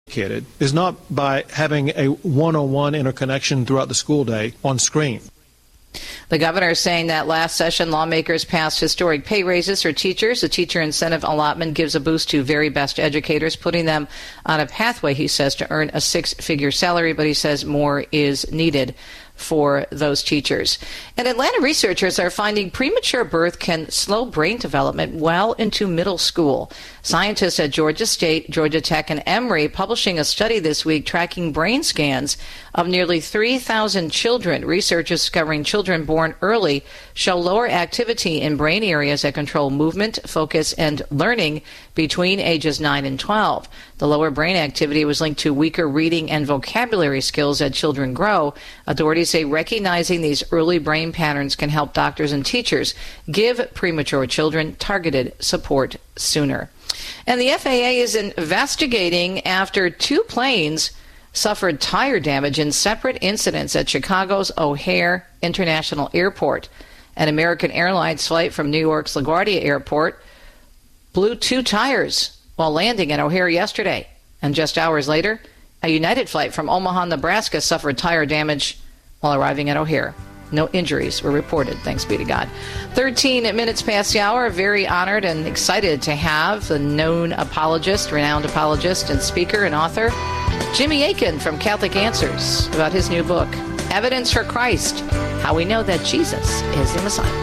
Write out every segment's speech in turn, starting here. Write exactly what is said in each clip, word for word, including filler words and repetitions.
is not by having a one-on-one interconnection throughout the school day on screen. The governor is saying that last session lawmakers passed historic pay raises for teachers. The teacher incentive allotment gives a boost to very best educators, putting them on a pathway, he says, to earn a six-figure salary, but he says more is needed for those teachers. And Atlanta researchers are finding premature birth can slow brain development well into middle school. Scientists at Georgia State, Georgia Tech, and Emory publishing a study this week tracking brain scans of nearly three thousand children. Researchers discovering children born early show lower activity in brain areas that control movement, focus, and learning between ages nine and twelve. The lower brain activity was linked to weaker reading and vocabulary skills as children grow. Authorities say recognizing these early brain patterns can help doctors and teachers give premature children targeted support sooner. And the F A A is investigating after two planes suffered tire damage in separate incidents at Chicago's O'Hare International Airport. An American Airlines flight from New York's LaGuardia Airport blew two tires while landing at O'Hare yesterday. And just hours later, a United flight from Omaha, Nebraska suffered tire damage while arriving at O'Hare. No injuries were reported, thanks be to God. thirteen minutes past the hour. Very honored and excited to have the known apologist, renowned apologist and speaker and author, Jimmy Akin from Catholic Answers, about his new book, Evidence for Christ, How We Know That Jesus is the Messiah.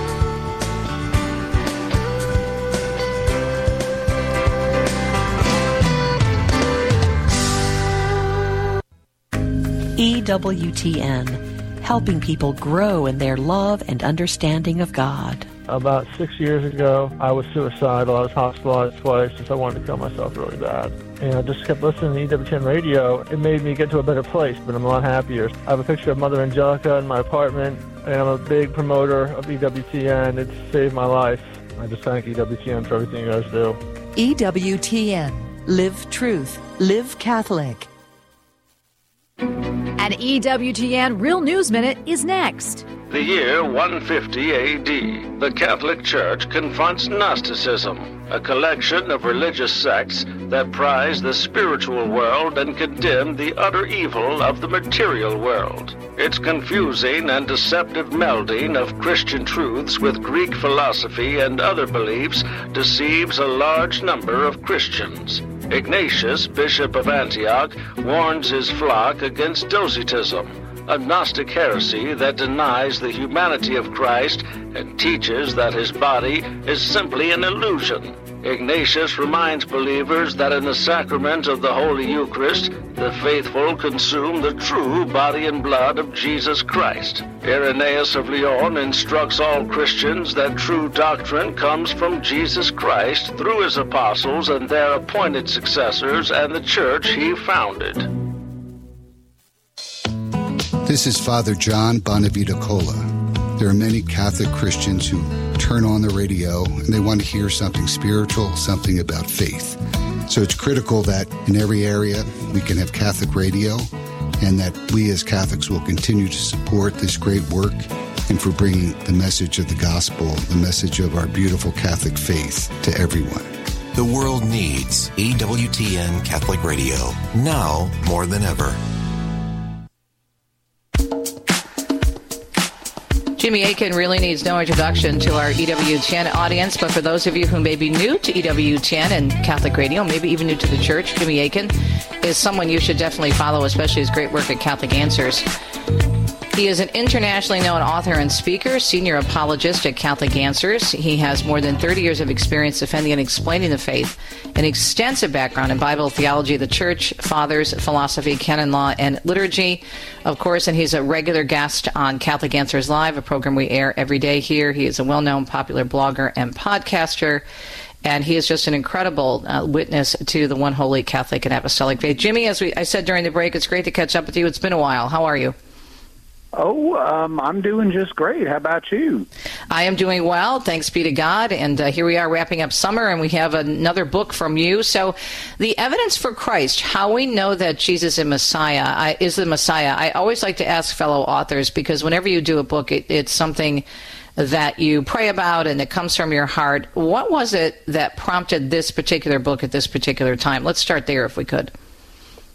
E W T N, helping people grow in their love and understanding of God. About six years ago, I was suicidal. I was hospitalized twice since I wanted to kill myself really bad. And I just kept listening to E W T N radio. It made me get to a better place, but I'm a lot happier. I have a picture of Mother Angelica in my apartment, and I'm a big promoter of E W T N. It's saved my life. I just thank E W T N for everything you guys do. E W T N. Live truth. Live Catholic. An E W T N Real News Minute is next. The year one fifty A D, the Catholic Church confronts Gnosticism, a collection of religious sects that prize the spiritual world and condemn the utter evil of the material world. Its confusing and deceptive melding of Christian truths with Greek philosophy and other beliefs deceives a large number of Christians. Ignatius, Bishop of Antioch, warns his flock against Docetism, a Gnostic heresy that denies the humanity of Christ and teaches that his body is simply an illusion. Ignatius reminds believers that in the sacrament of the Holy Eucharist, the faithful consume the true body and blood of Jesus Christ. Irenaeus of Lyon instructs all Christians that true doctrine comes from Jesus Christ through his apostles and their appointed successors and the church he founded. This is Father John Bonavita Cola. There are many Catholic Christians who turn on the radio and they want to hear something spiritual, something about faith. So it's critical that in every area we can have Catholic radio and that we as Catholics will continue to support this great work and for bringing the message of the gospel, the message of our beautiful Catholic faith to everyone. The world needs E W T N Catholic Radio, now more than ever. Jimmy Akin really needs no introduction to our E W T N audience, but for those of you who may be new to E W T N and Catholic Radio, maybe even new to the church, Jimmy Akin is someone you should definitely follow, especially his great work at Catholic Answers. He is an internationally known author and speaker, senior apologist at Catholic Answers. He has more than thirty years of experience defending and explaining the faith, an extensive background in Bible theology of the church, fathers, philosophy, canon law, and liturgy, of course, and he's a regular guest on Catholic Answers Live, a program we air every day here. He is a well-known popular blogger and podcaster, and he is just an incredible uh, witness to the one holy Catholic and apostolic faith. Jimmy, as we, I said during the break, it's great to catch up with you. It's been a while. How are you? Oh, um, I'm doing just great. How about you? I am doing well, thanks be to God. And uh, here we are wrapping up summer, and we have another book from you. So, The Evidence for Christ, How We Know That Jesus is Messiah, I, is the Messiah. I always like to ask fellow authors, because whenever you do a book, it, it's something that you pray about and it comes from your heart. What was it that prompted this particular book at this particular time? Let's start there if we could.